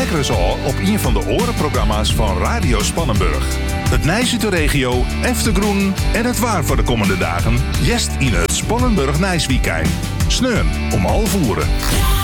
lekker zo op een van de orenprogramma's van Radio Spannenburg. Het Nijs uit de regio, Eftergroen en het waar voor de komende dagen. Jest in het Spannenburg Nijsweekend. Sneun om 11:30.